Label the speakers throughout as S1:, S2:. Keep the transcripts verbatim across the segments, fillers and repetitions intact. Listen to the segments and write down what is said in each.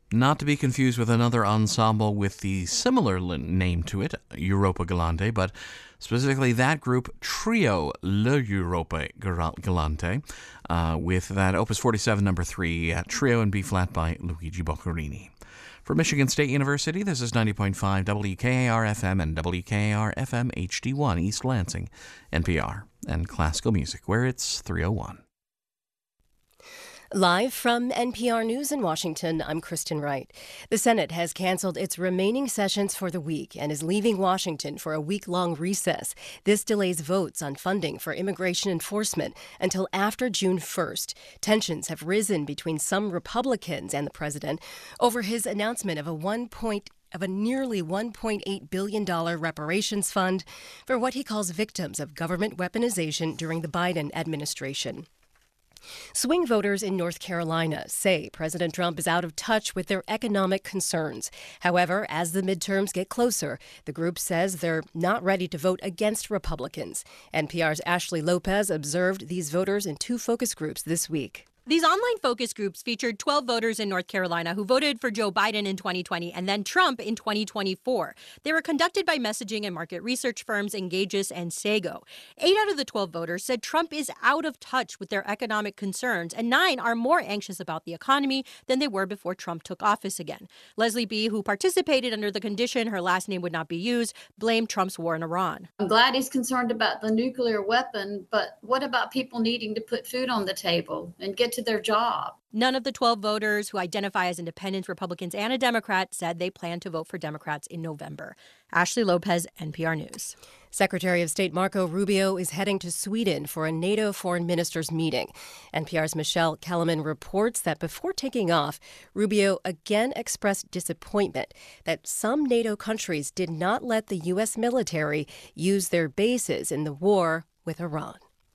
S1: Not to be confused with another ensemble with the similar name to it, Europa Galante, but specifically that group, Trio Le Europa Galante, uh, with that Opus forty-seven number three, uh, Trio in B-flat by Luigi Boccherini. For Michigan State University, this is ninety point five W K A R F M and W K A R F M H D one, East Lansing, N P R, and classical music, where it's three oh one.
S2: Live from N P R News in Washington, I'm Kristen Wright. The Senate has canceled its remaining sessions for the week and is leaving Washington for a week-long recess. This delays votes on funding for immigration enforcement until after June first. Tensions have risen between some Republicans and the president over his announcement of a one point of a nearly one point eight billion dollars reparations fund for what he calls victims of government weaponization during the Biden administration. Swing voters in North Carolina say President Trump is out of touch with their economic concerns. However, as the midterms get closer, the group says they're not ready to vote against Republicans. N P R's Ashley Lopez observed these voters in two focus groups this week.
S3: These online focus groups featured twelve voters in North Carolina who voted for Joe Biden in twenty twenty and then Trump in twenty twenty-four. They were conducted by messaging and market research firms Engagis and Sago. Eight out of the twelve voters said Trump is out of touch with their economic concerns, and nine are more anxious about the economy than they were before Trump took office again. Leslie B., who participated under the condition her last name would not be used, blamed Trump's war in Iran.
S4: I'm glad he's concerned about the nuclear weapon, but what about people needing to put food on the table and get to their job?
S3: None of the twelve voters who identify as independents, Republicans, and a Democrat said they plan to vote for Democrats in November. Ashley Lopez, N P R News.
S2: Secretary of State Marco Rubio is heading to Sweden for a NATO foreign ministers meeting. N P R's Michelle Kellerman reports that before taking off, Rubio again expressed disappointment that some NATO countries did not let the U S military use their bases in the war with Iran.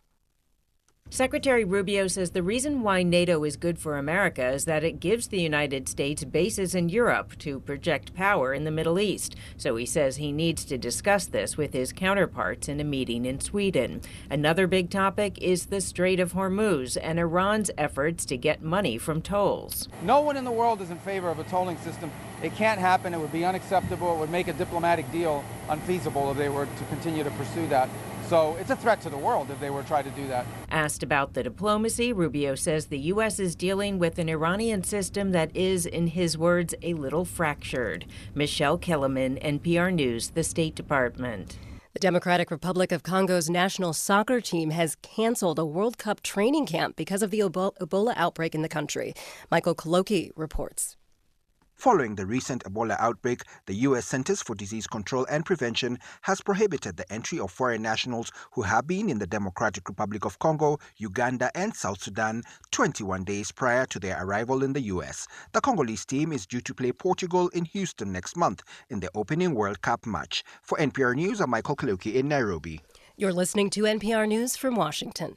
S5: Secretary Rubio says the reason why NATO is good for America is that it gives the United States bases in Europe to project power in the Middle East. So he says he needs to discuss this with his counterparts in a meeting in Sweden. Another big topic is the Strait of Hormuz and Iran's efforts to get money from tolls.
S6: No one in the world is in favor of a tolling system. It can't happen. It would be unacceptable. It would make a diplomatic deal unfeasible if they were to continue to pursue that. So it's a threat to the world if they were to try to do that.
S5: Asked about the diplomacy, Rubio says the U S is dealing with an Iranian system that is, in his words, a little fractured. Michelle Kellerman, N P R News, the State Department.
S2: The Democratic Republic of Congo's national soccer team has canceled a World Cup training camp because of the Ebola outbreak in the country. Michael Koloki reports.
S7: Following the recent Ebola outbreak, the U S Centers for Disease Control and Prevention has prohibited the entry of foreign nationals who have been in the Democratic Republic of Congo, Uganda, and South Sudan twenty-one days prior to their arrival in the U S. The Congolese team is due to play Portugal in Houston next month in the opening World Cup match. For N P R News, I'm Michael Kaloki in Nairobi.
S2: You're listening to N P R News from Washington.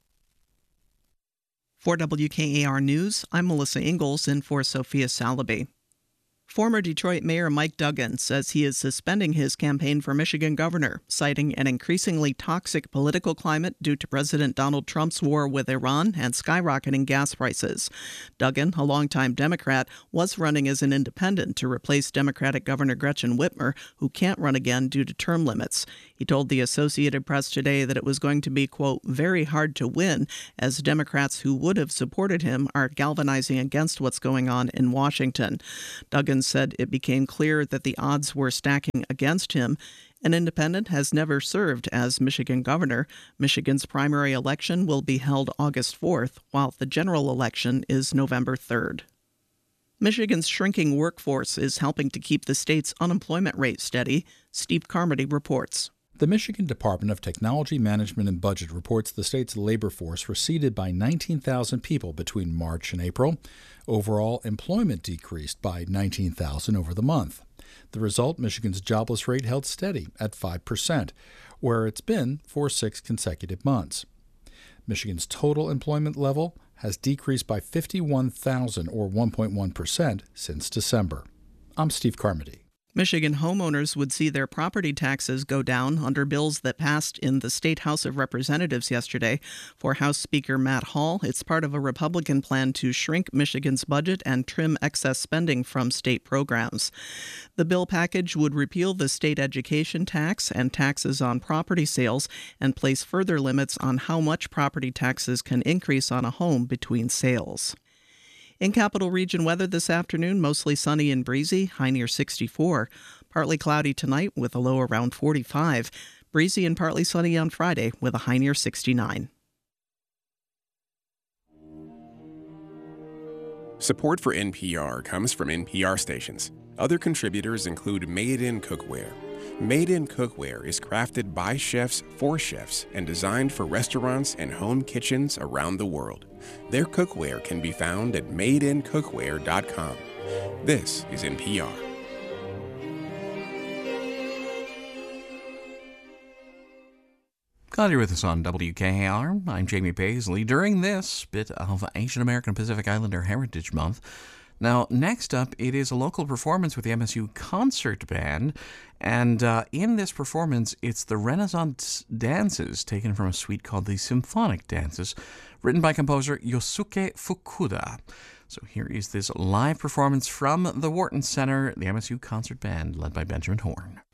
S8: For W K A R News, I'm Melissa Ingalls in for Sophia Salaby. Former Detroit Mayor Mike Duggan says he is suspending his campaign for Michigan governor, citing an increasingly toxic political climate due to President Donald Trump's war with Iran and skyrocketing gas prices. Duggan, a longtime Democrat, was running as an independent to replace Democratic Governor Gretchen Whitmer, who can't run again due to term limits. He told the Associated Press today that it was going to be, quote, very hard to win, as Democrats who would have supported him are galvanizing against what's going on in Washington. Duggan said it became clear that the odds were stacking against him. An independent has never served as Michigan governor. Michigan's primary election will be held August fourth, while the general election is November third. Michigan's shrinking workforce is helping to keep the state's unemployment rate steady. Steve Carmody reports.
S9: The Michigan Department of Technology Management and Budget reports the state's labor force receded by nineteen thousand people between March and April. Overall, employment decreased by nineteen thousand over the month. The result, Michigan's jobless rate held steady at five percent, where it's been for six consecutive months. Michigan's total employment level has decreased by fifty-one thousand, or one point one percent, since December. I'm Steve Carmody.
S8: Michigan homeowners would see their property taxes go down under bills that passed in the State House of Representatives yesterday. For House Speaker Matt Hall, it's part of a Republican plan to shrink Michigan's budget and trim excess spending from state programs. The bill package would repeal the state education tax and taxes on property sales and place further limits on how much property taxes can increase on a home between sales. In Capital Region weather this afternoon, mostly sunny and breezy, high near sixty-four. Partly cloudy tonight with a low around forty-five. Breezy and partly sunny on Friday with a high near sixty-nine.
S10: Support for N P R comes from N P R stations. Other contributors include Made In Cookware. Made In Cookware is crafted by chefs for chefs and designed for restaurants and home kitchens around the world. Their cookware can be found at made in cookware dot com. This is N P R.
S1: Glad you're with us on W K A R. I'm Jamie Paisley. During this bit of Asian American Pacific Islander Heritage Month, now, next up, it is a local performance with the M S U Concert Band, and uh, in this performance, it's the Renaissance dances taken from a suite called the Symphonic Dances, written by composer Yosuke Fukuda. So here is this live performance from the Wharton Center, the M S U Concert Band, led by Benjamin Horn.